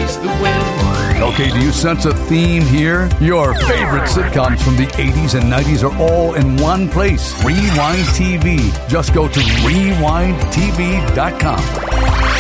chase the wind. Okay, do you sense a theme here? Your favorite sitcoms from the 80s and 90s are all in one place. Rewind TV. Just go to rewindtv.com.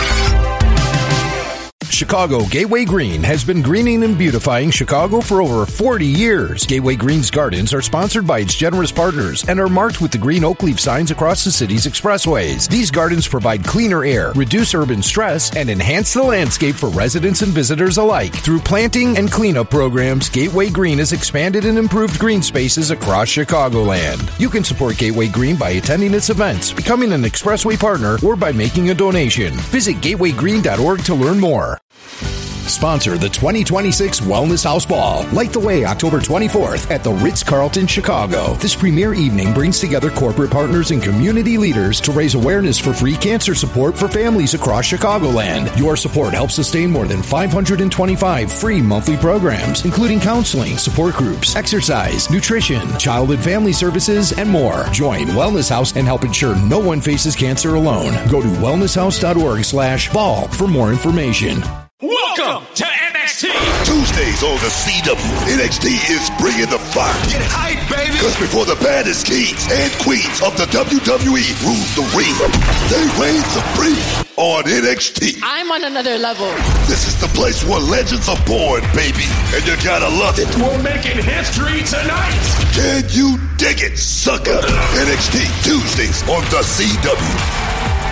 Chicago Gateway Green has been greening and beautifying Chicago for over 40 years. Gateway Green's gardens are sponsored by its generous partners and are marked with the green oak leaf signs across the city's expressways. These gardens provide cleaner air, reduce urban stress, and enhance the landscape for residents and visitors alike. Through planting and cleanup programs, Gateway Green has expanded and improved green spaces across Chicagoland. You can support Gateway Green by attending its events, becoming an expressway partner, or by making a donation. Visit gatewaygreen.org to learn more. Sponsor the 2026 Wellness House Ball. Light the way October 24th at the Ritz-Carlton, Chicago. This premier evening brings together corporate partners and community leaders to raise awareness for free cancer support for families across Chicagoland. Your support helps sustain more than 525 free monthly programs, including counseling, support groups, exercise, nutrition, child and family services, and more. Join Wellness House and help ensure no one faces cancer alone. Go to wellnesshouse.org/ball for more information. Welcome to NXT. Tuesdays on the CW, NXT is bringing the fire. Get hype, baby. Because before the baddest kings and queens of the WWE rule the ring, they reign supreme on NXT. I'm on another level. This is the place where legends are born, baby, and you gotta love it. We're making history tonight. Can you dig it, sucker? NXT Tuesdays on the CW.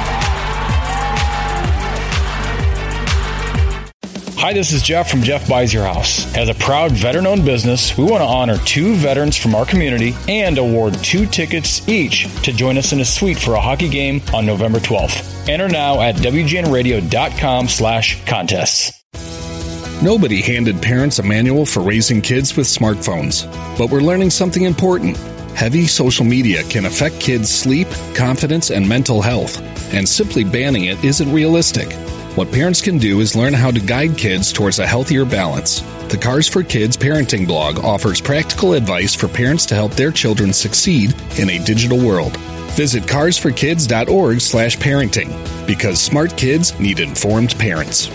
Hi, this is Jeff from Jeff Buys Your House. As a proud veteran-owned business, we want to honor 2 veterans from our community and award 2 tickets each to join us in a suite for a hockey game on November 12th. Enter now at WGNradio.com/contests. Nobody handed parents a manual for raising kids with smartphones, but we're learning something important. Heavy social media can affect kids' sleep, confidence, and mental health, and simply banning it isn't realistic. What parents can do is learn how to guide kids towards a healthier balance. The Cars for Kids parenting blog offers practical advice for parents to help their children succeed in a digital world. Visit carsforkids.org/parenting, because smart kids need informed parents.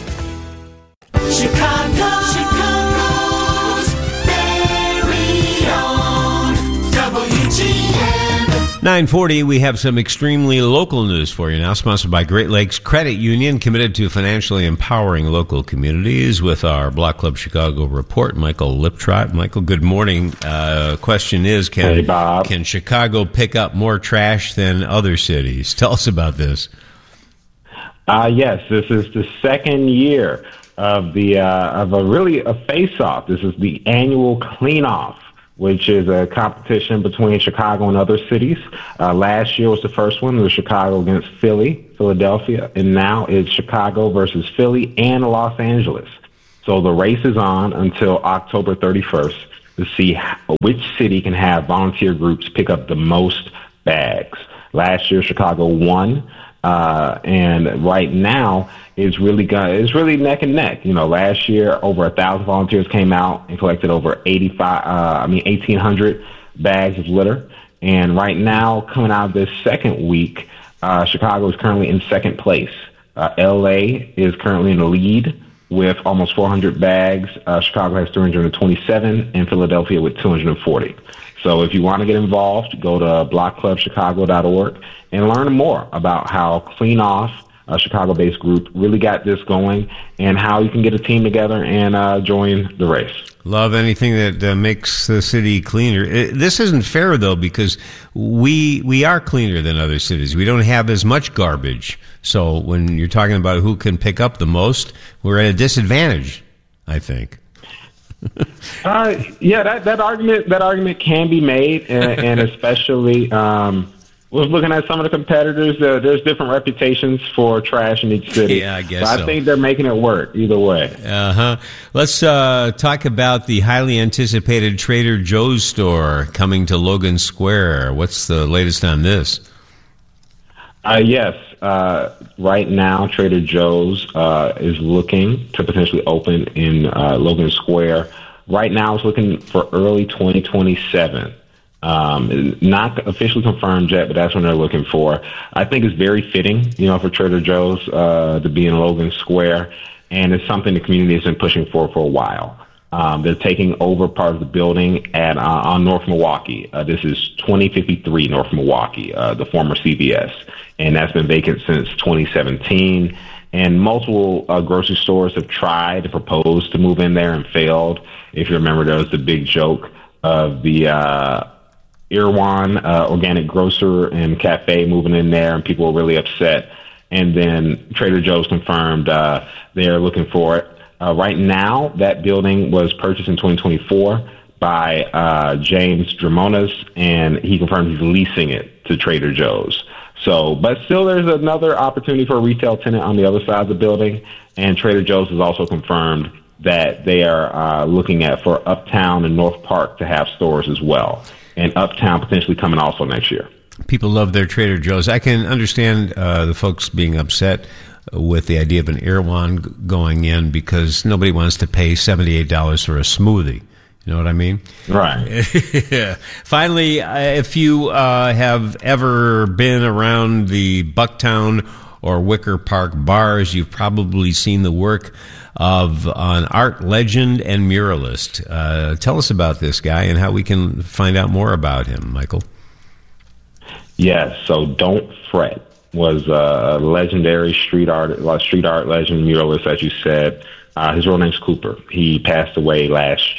Chicago's very own WGN. 9:40, we have some extremely local news for you now, sponsored by Great Lakes Credit Union, committed to financially empowering local communities, with our Block Club Chicago report, Michael Liptrot. Michael, good morning. Question is, can Chicago pick up more trash than other cities? Tell us about this. Yes, this is the second year of a face-off. This is the annual clean-off, which is a competition between Chicago and other cities. Last year was the first one. It was Chicago against Philadelphia, and now it's Chicago versus Philly and Los Angeles. So the race is on until October 31st to see which city can have volunteer groups pick up the most bags. Last year, Chicago won. And right now, it's really neck and neck. You know, last year, over 1,000 volunteers came out and collected over 1,800 bags of litter. And right now, coming out of this second week, Chicago is currently in second place. LA is currently in the lead with almost 400 bags. Chicago has 327, and Philadelphia with 240. So if you want to get involved, go to blockclubchicago.org and learn more about how Clean Off, a Chicago-based group, really got this going, and how you can get a team together and join the race. Love anything that makes the city cleaner. This isn't fair, though, because we are cleaner than other cities. We don't have as much garbage. So when you're talking about who can pick up the most, we're at a disadvantage, I think. Yeah, that argument can be made, and especially was looking at some of the competitors. There's different reputations for trash in each city. Yeah, I guess so. I think they're making it work either way. Let's talk about the highly anticipated Trader Joe's store coming to Logan Square. What's the latest on this? Yes. Right now, Trader Joe's is looking to potentially open in Logan Square. Right now, it's looking for early 2027. Not officially confirmed yet, but that's what they're looking for. I think it's very fitting, for Trader Joe's to be in Logan Square. and it's something the community has been pushing for a while. They're taking over part of the building at on North Milwaukee. This is 2053 North Milwaukee, the former CVS, and that's been vacant since 2017. And multiple grocery stores have tried to propose to move in there and failed. If you remember, there was the big joke of the Irwan Organic Grocer and Cafe moving in there, and people were really upset. And then Trader Joe's confirmed they're looking for it. Right now, that building was purchased in 2024 by James Dramonas, and he confirmed he's leasing it to Trader Joe's. So, but still there's another opportunity for a retail tenant on the other side of the building, and Trader Joe's has also confirmed that they are looking at for Uptown and North Park to have stores as well, and Uptown potentially coming also next year. People love their Trader Joe's. I can understand the folks being upset with the idea of an Irwan going in because nobody wants to pay $78 for a smoothie. You know what I mean? Right. Yeah. Finally, if you have ever been around the Bucktown or Wicker Park bars, you've probably seen the work of an art legend and muralist. Tell us about this guy and how we can find out more about him, Michael. Yes, so Don't Fret was a legendary street art legend, muralist, as you said. His real name's Cooper. He passed away last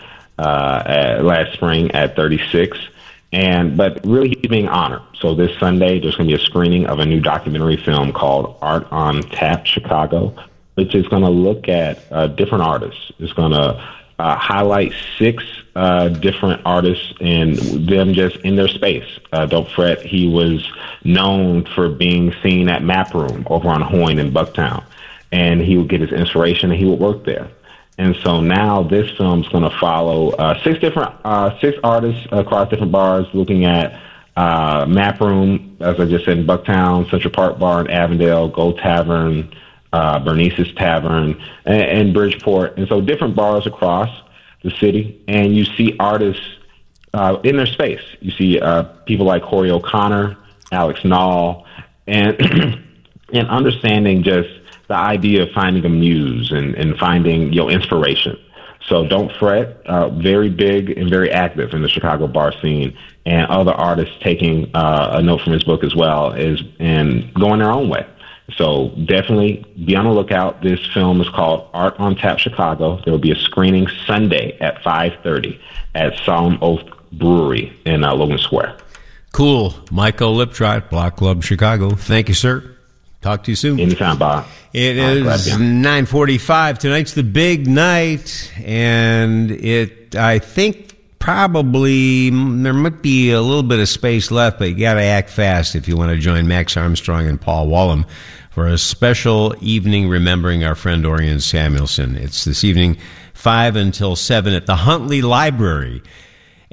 spring at 36. But really he's being honored. So this Sunday, there's going to be a screening of a new documentary film called Art on Tap Chicago, which is going to look at different artists. It's going to highlight 6 different artists and them just in their space. Don't Fret, he was known for being seen at Map Room over on Hoyne in Bucktown, and he would get his inspiration and he would work there. And so now this film's going to follow 6 artists across different bars, looking at Map Room, as I just said, in Bucktown, Central Park Bar in Avondale, Gold Tavern, Bernice's Tavern, and Bridgeport. And so different bars across the city, and you see artists in their space. You see people like Corey O'Connor, Alex Nall, and and understanding just the idea of finding a muse and finding inspiration. So Don't Fret, very big and very active in the Chicago bar scene, and other artists taking a note from his book as well and going their own way. So definitely be on the lookout. This film is called Art on Tap Chicago. There will be a screening Sunday at 5:30 at Solemn Oath Brewery in Logan Square. Cool. Michael Liptrot, Block Club Chicago. Thank you, sir. Talk to you soon. Anytime, Bob. It is 9:45. Tonight's the big night, and I think probably there might be a little bit of space left, but you got to act fast if you want to join Max Armstrong and Paul Wallum for a special evening remembering our friend Orion Samuelson. It's this evening, 5 until 7 at the Huntley Library